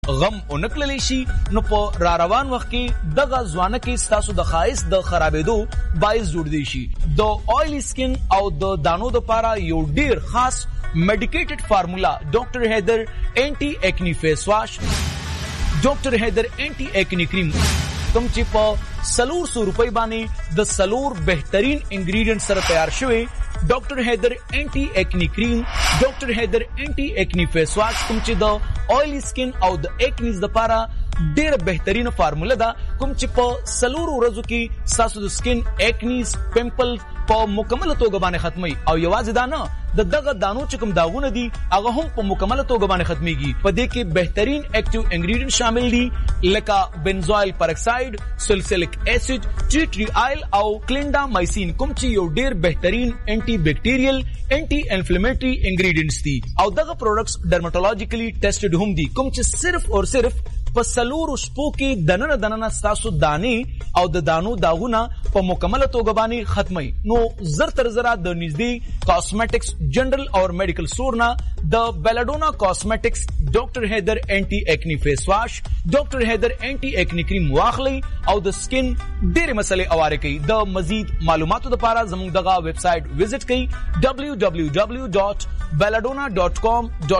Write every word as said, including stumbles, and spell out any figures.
غم اونکللی شي نو په را روان وخت کې دغه ځوانه کې ستاسو د خایس د خرابېدو باعث جوړ دی شي. د اویلی سکن او د دانو د پاره یو ډیر خاص میډیکیټډ فارمولا ډاکټر هیدر انټي ایکنی فیس واش، ډاکټر هیدر انټي ایکنی کریم کوم چې په سلور سو روپۍ باندې د سلور بهترین انګریډینټ سره تیار شوی ډاکټر هیدر انټي ایکنی کریم، ډاکټر هیدر انټي ایکنی فیس واش کوم چې د اویلی سکن او د ایکنیز لپاره ډیر بهترین فارمولا ده کوم چې په سلور ورځو کې تاسو د سکن ایکنیز پمپل په مکمل توګه باندې ختمي او یوازې دا نه د دغه دانو چې کوم داغونه دي هغه هم په مکمل توګه باندې ختميږي. په دې کې بهترین اکټیو انګریډینټ شامل دي لکه بنزوایل پرکساید، سلسلک اسید، ټی ټری آیل او کلینډامایسین کوم چې یو ډیر بهترین انټي بیکټیریل انټي انفلیمیټری انګریډینټس دي او دغه پروډکټس ډرماټولوژیکلی ټیسټډ هم دي کوم چې صرف او صرف په سلور شپو کې دننه دننه ستاسو دانې او د دانو داغونه په مکمل توګه باندې ختمي. نو زر تر زره د نږدې کاسمیټکس جنرال او میډیکل سٹور نه د بیلاډونا کاسمیټکس ډاکټر هیدر انټي ایکنی فیس واش، ډاکټر هیدر انټي ایکنی کریم واخلي او د سکن ډېر مسلې اواره کوي. د مزید معلوماتو لپاره زموږ دغه ویب سټ وزټ کړئ ڈبلیو ڈبلیو ڈبلیو ڈاٹ بیلاډونا ڈاٹ کام